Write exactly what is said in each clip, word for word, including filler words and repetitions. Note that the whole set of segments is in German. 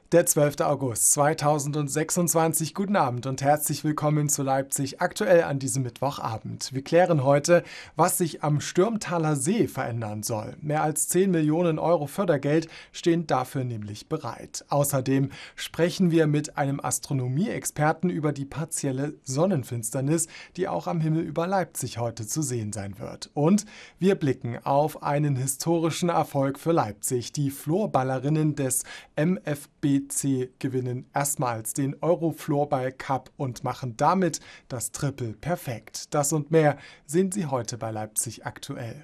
Der zwölfte August zweitausendsechsundzwanzig. Guten Abend und herzlich willkommen zu Leipzig aktuell an diesem Mittwochabend. Wir klären heute, was sich am Stürmtaler See verändern soll. Mehr als zehn Millionen Euro Fördergeld stehen dafür nämlich bereit. Außerdem sprechen wir mit einem Astronomieexperten über die partielle Sonnenfinsternis, die auch am Himmel über Leipzig heute zu sehen sein wird. Und wir blicken auf einen historischen Erfolg für Leipzig. Die Florballerinnen des M F B C gewinnen erstmals den Euro-Floorball Cup und machen damit das Triple perfekt. Das und mehr sehen Sie heute bei Leipzig aktuell.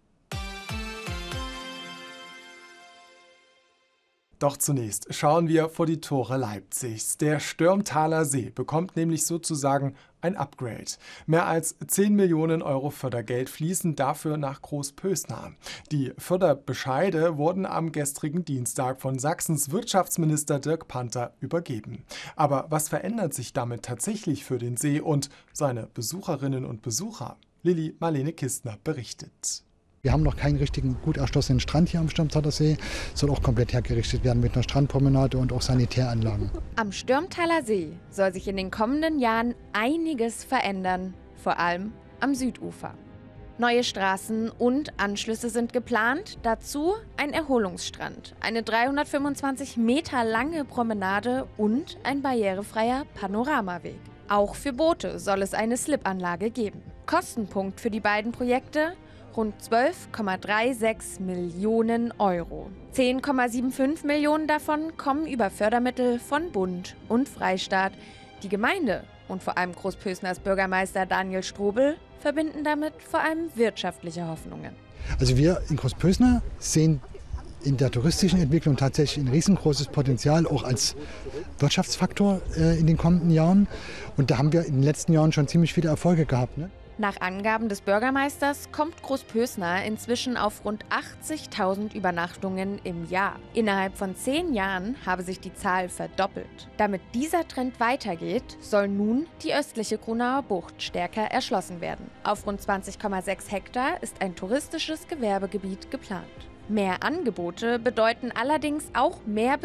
Doch zunächst schauen wir vor die Tore Leipzigs. Der Stürmtaler See bekommt nämlich sozusagen ein Upgrade. Mehr als zehn Millionen Euro Fördergeld fließen dafür nach Großpösnar. Die Förderbescheide wurden am gestrigen Dienstag von Sachsens Wirtschaftsminister Dirk Panther übergeben. Aber was verändert sich damit tatsächlich für den See und seine Besucherinnen und Besucher? Lilly Marlene Kistner berichtet. Wir haben noch keinen richtigen, gut erschlossenen Strand hier am Stürmtaler See. Soll auch komplett hergerichtet werden mit einer Strandpromenade und auch Sanitäranlagen. Am Stürmtaler See soll sich in den kommenden Jahren einiges verändern, vor allem am Südufer. Neue Straßen und Anschlüsse sind geplant, dazu ein Erholungsstrand, eine dreihundertfünfundzwanzig Meter lange Promenade und ein barrierefreier Panoramaweg. Auch für Boote soll es eine Slipanlage geben. Kostenpunkt für die beiden Projekte: rund zwölf Komma sechsunddreißig Millionen Euro. zehn Komma fünfundsiebzig Millionen davon kommen über Fördermittel von Bund und Freistaat. Die Gemeinde und vor allem Großpösners Bürgermeister Daniel Strobel verbinden damit vor allem wirtschaftliche Hoffnungen. Also wir in Großpösnar sehen in der touristischen Entwicklung tatsächlich ein riesengroßes Potenzial, auch als Wirtschaftsfaktor äh, in den kommenden Jahren. Und da haben wir in den letzten Jahren schon ziemlich viele Erfolge gehabt, ne? Nach Angaben des Bürgermeisters kommt Großpösnar inzwischen auf rund achtzigtausend Übernachtungen im Jahr. Innerhalb von zehn Jahren habe sich die Zahl verdoppelt. Damit dieser Trend weitergeht, soll nun die östliche Grunauer Bucht stärker erschlossen werden. Auf rund zwanzig Komma sechs Hektar ist ein touristisches Gewerbegebiet geplant. Mehr Angebote bedeuten allerdings auch mehr